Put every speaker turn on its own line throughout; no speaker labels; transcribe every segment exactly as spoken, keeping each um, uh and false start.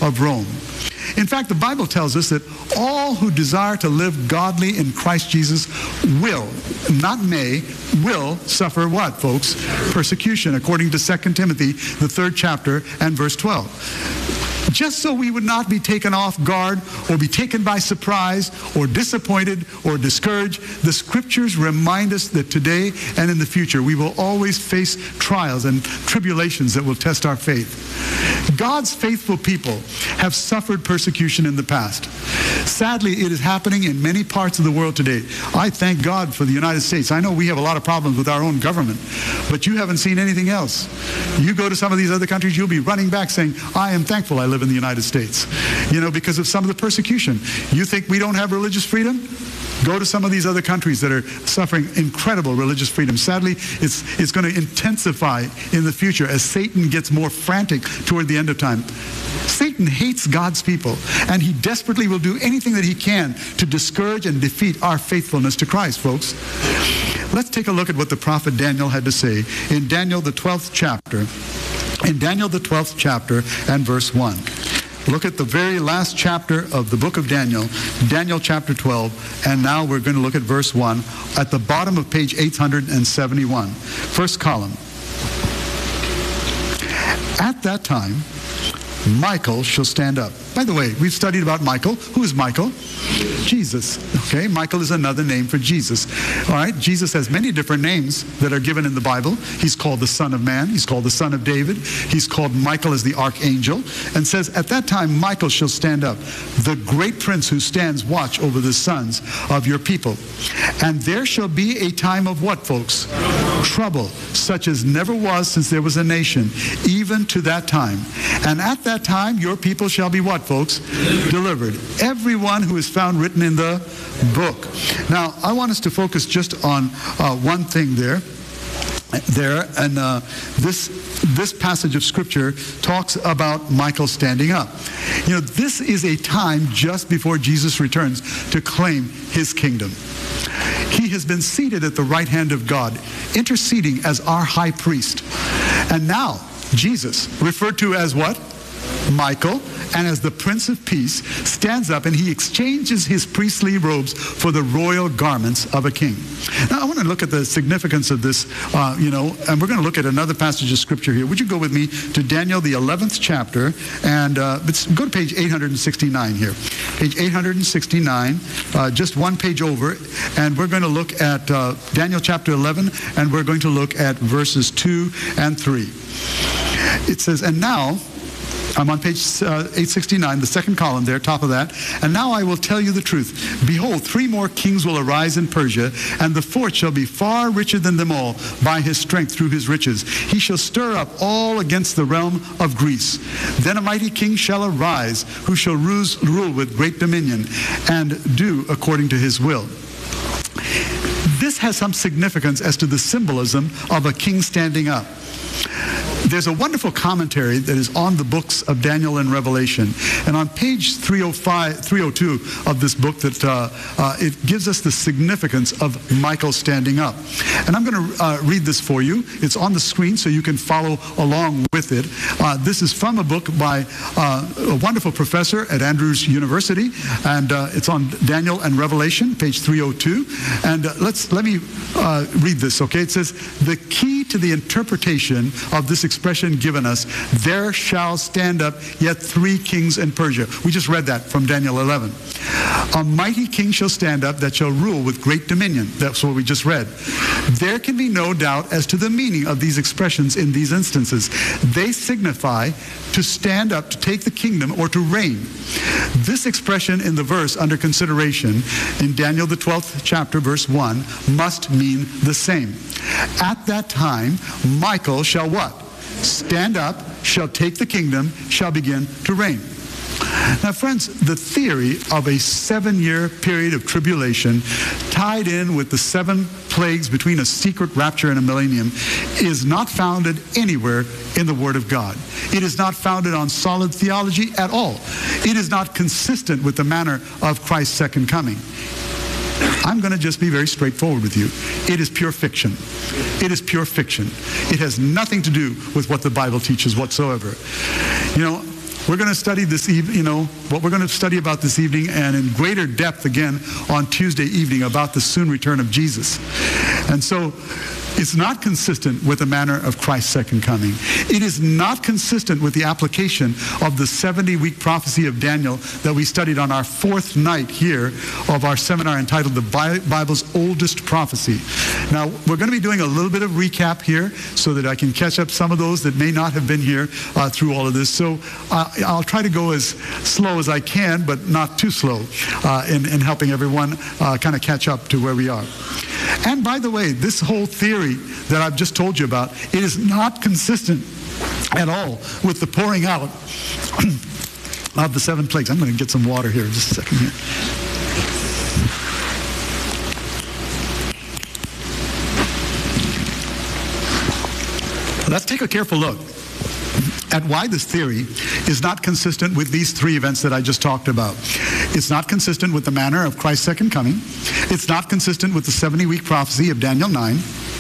of Rome. In fact, the Bible tells us that all who desire to live godly in Christ Jesus will, not may, will suffer what, folks? Persecution, according to Second Timothy, the third chapter and verse twelve. Just so we would not be taken off guard or be taken by surprise or disappointed or discouraged, the scriptures remind us that today and in the future we will always face trials and tribulations that will test our faith. God's faithful people have suffered persecution in the past. Sadly, it is happening in many parts of the world today. I thank God for the United States. I know we have a lot of problems with our own government, but you haven't seen anything else. You go to some of these other countries, you'll be running back saying, I am thankful I live in the United States, you know, because of some of the persecution. You think we don't have religious freedom? Go to some of these other countries that are suffering incredible religious freedom. Sadly, it's, it's going to intensify in the future as Satan gets more frantic toward the end of time. Satan hates God's people, and he desperately will do anything that he can to discourage and defeat our faithfulness to Christ, folks. Let's take a look at what the prophet Daniel had to say in Daniel, the twelfth chapter. In Daniel, the twelfth chapter and verse one. Look at the very last chapter of the book of Daniel, Daniel chapter twelve, and now we're going to look at verse one at the bottom of page eight hundred seventy-one. First column. At that time, Michael shall stand up. By the way, we've studied about Michael. Who is Michael? Jesus. Okay, Michael is another name for Jesus. All right, Jesus has many different names that are given in the Bible. He's called the Son of Man. He's called the Son of David. He's called Michael as the Archangel. And says, at that time, Michael shall stand up, the great prince who stands watch over the sons of your people. And there shall be a time of what, folks? Trouble, such as never was since there was a nation, even to that time. And at that time, your people shall be what, folks? Delivered. Everyone who is found written in the book. Now, I want us to focus just on uh, one thing there. There, and uh, this this passage of Scripture talks about Michael standing up. You know, this is a time just before Jesus returns to claim his kingdom. He has been seated at the right hand of God, interceding as our high priest. And now, Jesus, referred to as what? Michael, and as the Prince of Peace, stands up and he exchanges his priestly robes for the royal garments of a king. Now, I want to look at the significance of this, uh, you know, and we're going to look at another passage of Scripture here. Would you go with me to Daniel, the eleventh chapter, and uh, let's go to page eight hundred sixty-nine here. Page eight hundred sixty-nine, uh, just one page over, and we're going to look at uh, Daniel chapter eleven, and we're going to look at verses two and three. It says, and now, I'm on page uh, eight sixty-nine, the second column there, top of that. And now I will tell you the truth. Behold, three more kings will arise in Persia, and the fourth shall be far richer than them all by his strength through his riches. He shall stir up all against the realm of Greece. Then a mighty king shall arise, who shall rule with great dominion, and do according to his will. This has some significance as to the symbolism of a king standing up. There's a wonderful commentary that is on the books of Daniel and Revelation. And on page three oh five, three oh two of this book, that uh, uh, it gives us the significance of Michael standing up. And I'm going to uh, read this for you. It's on the screen so you can follow along with it. Uh, this is from a book by uh, a wonderful professor at Andrews University. And uh, it's on Daniel and Revelation, page three oh two. And uh, let's, let me uh, read this, okay? It says, the key to the interpretation of this expression given us, there shall stand up yet three kings in Persia. We just read that from Daniel eleven. A mighty king shall stand up that shall rule with great dominion. That's what we just read. There can be no doubt as to the meaning of these expressions in these instances. They signify to stand up, to take the kingdom, or to reign. This expression in the verse under consideration in Daniel the twelfth chapter verse one must mean the same. At that time, Michael shall what? Stand up, shall take the kingdom, shall begin to reign. Now, friends, the theory of a seven-year period of tribulation tied in with the seven plagues between a secret rapture and a millennium is not founded anywhere in the Word of God. It is not founded on solid theology at all. It is not consistent with the manner of Christ's second coming. I'm going to just be very straightforward with you. It is pure fiction. It is pure fiction. It has nothing to do with what the Bible teaches whatsoever. You know, we're going to study this evening, you know, what we're going to study about this evening and in greater depth again on Tuesday evening about the soon return of Jesus. And so it's not consistent with the manner of Christ's second coming. It is not consistent with the application of the seventy-week prophecy of Daniel that we studied on our fourth night here of our seminar entitled The Bible's Oldest Prophecy. Now, we're going to be doing a little bit of recap here so that I can catch up some of those that may not have been here uh, through all of this. So uh, I'll try to go as slow as I can, but not too slow uh, in, in helping everyone uh, kind of catch up to where we are. And by the way, this whole theory that I've just told you about, it is not consistent at all with the pouring out of the seven plagues. I'm going to get some water here just a second here. Let's take a careful look at why this theory is not consistent with these three events that I just talked about. It's not consistent with the manner of Christ's second coming. It's not consistent with the seventy-week prophecy of Daniel nine.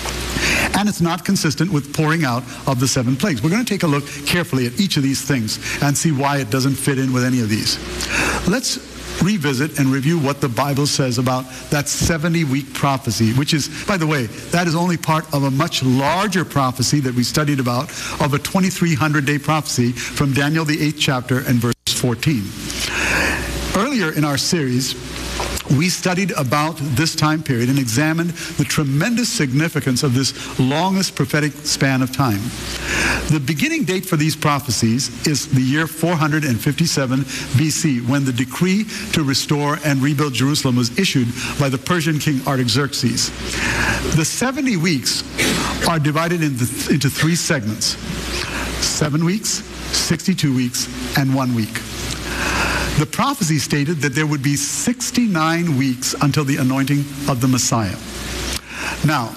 And it's not consistent with pouring out of the seven plagues. We're going to take a look carefully at each of these things and see why it doesn't fit in with any of these. Let's revisit and review what the Bible says about that seventy-week prophecy, which is, by the way, that is only part of a much larger prophecy that we studied about, of a twenty-three hundred day prophecy from Daniel, the eighth chapter and verse fourteen. Earlier in our series, we studied about this time period and examined the tremendous significance of this longest prophetic span of time. The beginning date for these prophecies is the year four hundred fifty-seven B C, when the decree to restore and rebuild Jerusalem was issued by the Persian king Artaxerxes. The seventy weeks are divided into, into three segments: seven weeks, sixty-two weeks, and one week. The prophecy stated that there would be sixty-nine weeks until the anointing of the Messiah. Now,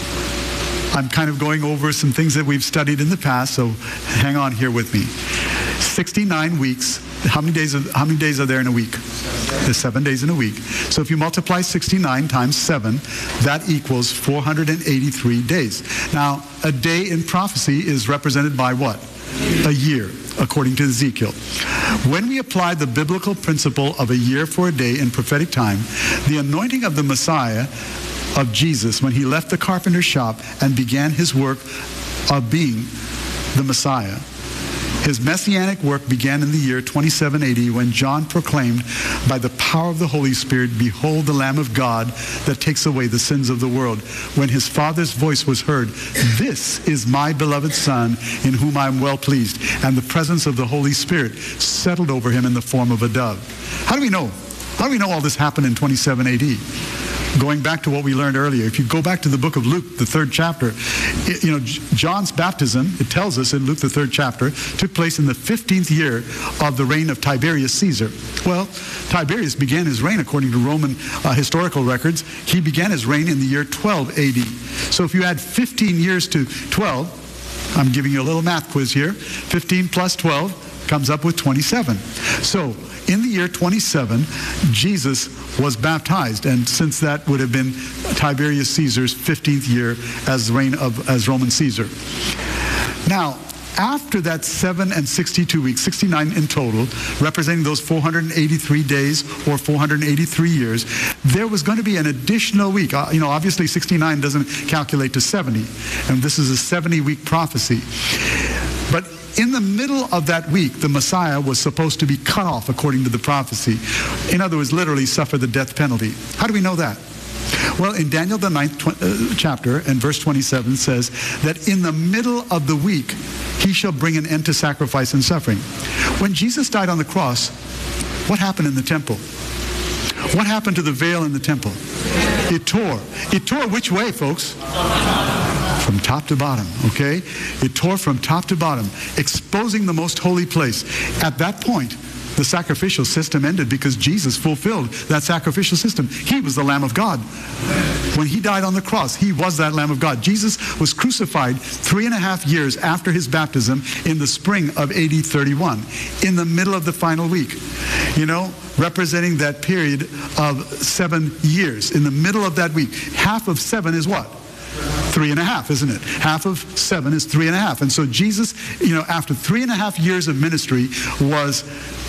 I'm kind of going over some things that we've studied in the past, so hang on here with me. sixty-nine weeks. How many days? Are, how many days are there in a week? There's seven days in a week. So if you multiply sixty-nine times seven, that equals four hundred eighty-three days. Now, a day in prophecy is represented by what? A year, according to Ezekiel. When we apply the biblical principle of a year for a day in prophetic time, the anointing of the Messiah, of Jesus, when he left the carpenter's shop and began his work of being the Messiah, his messianic work began in the year twenty-seven eighty, when John proclaimed by the power of the Holy Spirit, "Behold the Lamb of God that takes away the sins of the world." When his Father's voice was heard, "This is my beloved Son, in whom I am well pleased." And the presence of the Holy Spirit settled over him in the form of a dove. How do we know? How do we know all this happened in twenty-seven A D? Going back to what we learned earlier, if you go back to the book of Luke, the third chapter, it, you know, John's baptism, it tells us in Luke, the third chapter, took place in the fifteenth year of the reign of Tiberius Caesar. Well, Tiberius began his reign, according to Roman uh, historical records, he began his reign in the year twelve A D. So if you add fifteen years to twelve, I'm giving you a little math quiz here, fifteen plus twelve comes up with twenty-seven. So in the year twenty-seven, Jesus was baptized, and since that would have been Tiberius Caesar's fifteenth year as reign of as Roman Caesar. Now, after that seven and sixty-two weeks, sixty-nine in total, representing those four hundred eighty-three days or four hundred eighty-three years, there was going to be an additional week. Uh, you know, obviously sixty-nine doesn't calculate to seventy, and this is a seventy-week prophecy. But in the middle of that week, the Messiah was supposed to be cut off according to the prophecy. In other words, literally suffer the death penalty. How do we know that? Well, in Daniel, the ninth uh, chapter, and verse twenty-seven says that in the middle of the week, he shall bring an end to sacrifice and suffering. When Jesus died on the cross, what happened in the temple? What happened to the veil in the temple? It tore. It tore which way, folks? From top to bottom, okay? It tore from top to bottom, exposing the most holy place. At that point, the sacrificial system ended because Jesus fulfilled that sacrificial system. He was the Lamb of God. When he died on the cross, he was that Lamb of God. Jesus was crucified three and a half years after his baptism in the spring of A D thirty-one, in the middle of the final week. You know, representing that period of seven years. In the middle of that week, half of seven is what? Three and a half, isn't it? Half of seven is three and a half. And so Jesus, you know, after three and a half years of ministry was